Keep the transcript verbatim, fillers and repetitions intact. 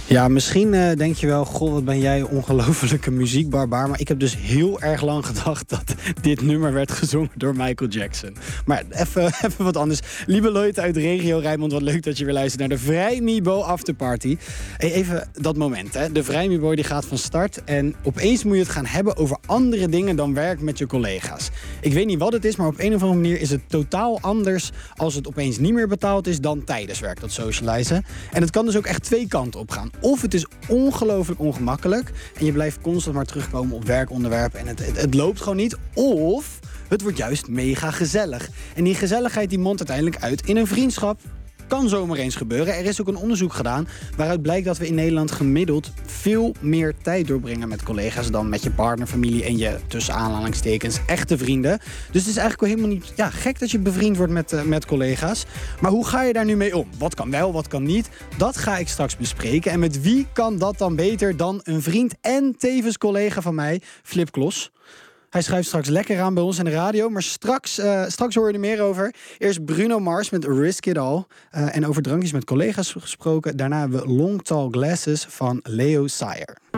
Ja, misschien uh, denk je wel, goh, wat ben jij ongelofelijke muziekbarbaar. Maar ik heb dus heel erg lang gedacht dat dit nummer werd gezongen door Michael Jackson. Maar even, even wat anders. Lieve Leute uit de regio Rijnmond, wat leuk dat je weer luistert naar de Vrijmibo Afterparty. Hey, even dat moment, hè. De Vrijmibo die gaat van start en opeens moet je het gaan hebben over andere dingen dan werk met je collega's. Ik weet niet wat het is, maar op een of andere manier is het totaal anders als het opeens niet meer betaald is dan tijdens werk, dat socializen. En het kan dus ook echt twee kanten op gaan. Of het is ongelooflijk ongemakkelijk en je blijft constant maar terugkomen op werkonderwerpen en het, het, het loopt gewoon niet. Of het wordt juist mega gezellig. En die gezelligheid die mondt uiteindelijk uit in een vriendschap. Kan zomaar eens gebeuren. Er is ook een onderzoek gedaan waaruit blijkt dat we in Nederland gemiddeld veel meer tijd doorbrengen met collega's dan met je partner, familie en je, tussen aanhalingstekens, echte vrienden. Dus het is eigenlijk wel helemaal niet ja, gek dat je bevriend wordt met, uh, met collega's. Maar hoe ga je daar nu mee om? Wat kan wel, wat kan niet? Dat ga ik straks bespreken. En met wie kan dat dan beter dan een vriend en tevens collega van mij, Flip Klos? Hij schuift straks lekker aan bij ons in de radio. Maar straks, uh, straks hoor je er meer over. Eerst Bruno Mars met Risk It All. Uh, en over drankjes met collega's gesproken. Daarna hebben we Long Tall Glasses van Leo Sayer.